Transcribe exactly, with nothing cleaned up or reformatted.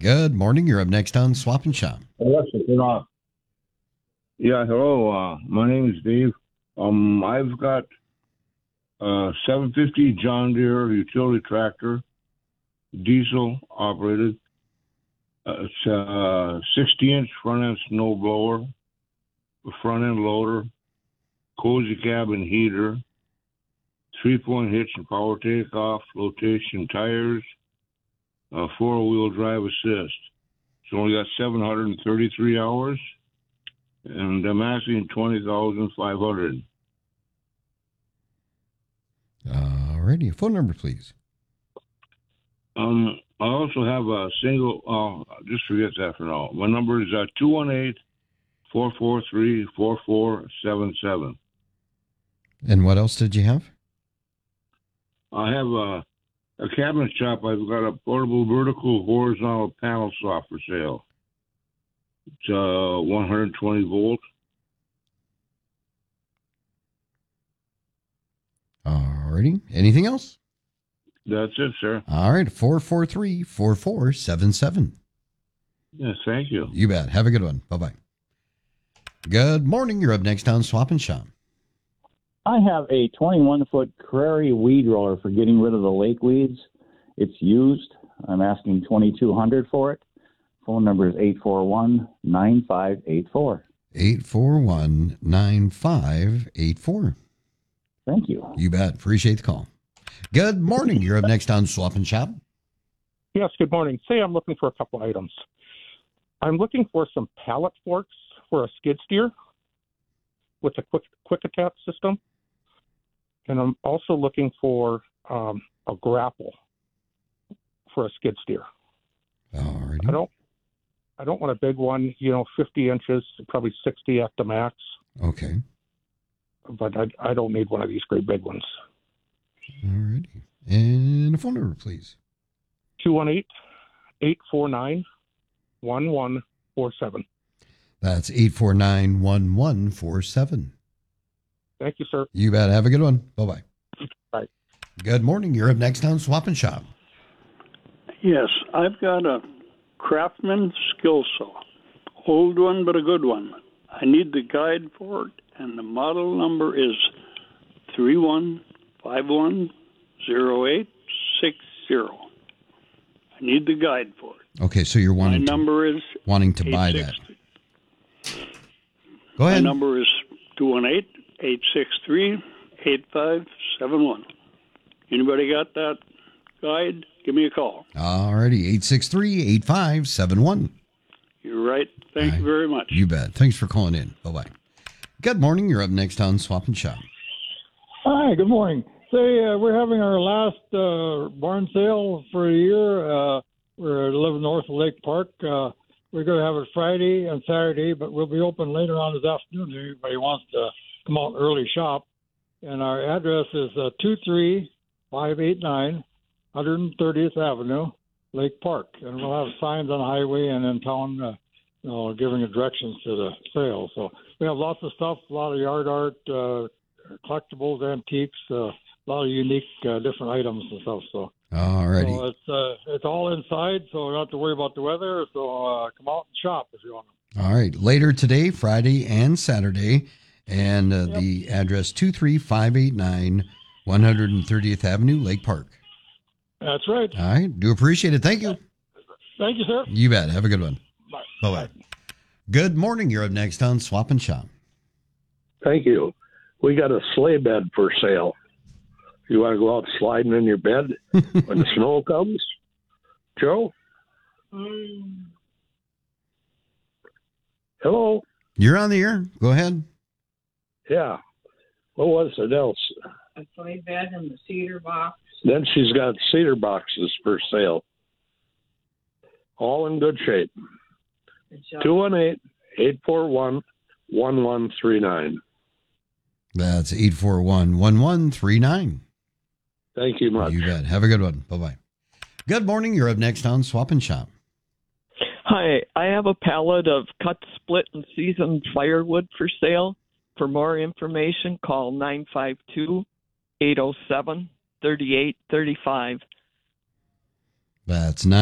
Good morning. You're up next on Swap and Shop. Alexa, turn off. Yeah, hello. Uh, my name is Dave. Um, I've got a seven fifty John Deere utility tractor, diesel operated. Uh, it's a sixty inch front end snow blower, front end loader, cozy cabin heater, three point hitch and power takeoff, flotation tires, uh, four wheel drive assist. It's only got seven hundred thirty-three hours, and I'm asking twenty thousand five hundred. All righty. Phone number, please. Um, I also have a single, uh, just forget that for now. My number is uh, two one eight, four four three, four four seven seven. And what else did you have? I have a, a cabinet shop. I've got a portable vertical horizontal panel saw for sale. It's uh, one hundred twenty volt. All righty. Anything else? That's it, sir. All right. four four three, four four seven seven. Yes, thank you. You bet. Have a good one. Bye-bye. Good morning. You're up next on Swap and Shop. I have a twenty-one foot Prairie weed roller for getting rid of the lake weeds. It's used. I'm asking twenty-two hundred dollars for it. Phone number is eight four one, nine five eight four. eight four one, nine five eight four. Thank you. You bet. Appreciate the call. Good morning. You're up next on Swap and Shop. Yes, good morning. Say I'm looking for a couple items. I'm looking for some pallet forks for a skid steer with a quick quick attach system. And I'm also looking for um, a grapple for a skid steer. All righty. I don't I don't want a big one, you know, fifty inches, probably sixty at the max. Okay. But I, I don't need one of these great big ones. All righty. And a phone number, please. two one eight, eight four nine, one one four seven. That's eight four nine, one one four seven. Thank you, sir. You bet. Have a good one. Bye-bye. Bye. Good morning. You're up next on Swap and Shop. Yes, I've got a Craftsman skill saw. Old one, but a good one. I need the guide for it, and the model number is three one five one zero eight six zero. I need the guide for it. Okay, so you're wanting My to, number is wanting to buy that. Go ahead. My number is two one eight, eight six three, eight five seven one. Anybody got that guide? Give me a call. All righty. eight six three, eight five seven one. You're right. Thank All you right. very much. You bet. Thanks for calling in. Bye-bye. Good morning. You're up next on Swap and Shop. Hi, good morning. Say, uh, we're having our last uh, barn sale for the year. Uh, we're living north of Lake Park. Uh, we're going to have it Friday and Saturday, but we'll be open later on this afternoon if anybody wants to come out and early shop. And our address is uh, two three five eight nine one hundred thirtieth Avenue, Lake Park. And we'll have signs on the highway and in town, uh, you know, giving directions to the sale. So we have lots of stuff, a lot of yard art, uh, collectibles, antiques, uh, a lot of unique uh, different items and stuff. So, All righty. so it's uh, it's all inside, so you don't have to worry about the weather. So uh, come out and shop if you want. All right. Later today, Friday and Saturday. And uh, Yep. the address two three five eight nine one hundred thirtieth Avenue, Lake Park. That's right. All right. Do appreciate it. Thank you. Thank you, sir. You bet. Have a good one. Bye. Bye-bye. Good morning. You're up next on Swap and Shop. Thank you. We got a sleigh bed for sale. You want to go out sliding in your bed when the snow comes? Joe? Hello? You're on the air. Go ahead. Yeah. What was it else? A sleigh bed and the cedar box. Then she's got cedar boxes for sale. All in good shape. two one eight, eight four one, one one three nine. That's eight four one, one one three nine. Thank you much. You bet. Have a good one. Bye-bye. Good morning. You're up next on Swap and Shop. Hi, I have a pallet of cut, split, and seasoned firewood for sale. For more information, call nine five two, eight oh seven, three eight three five. That's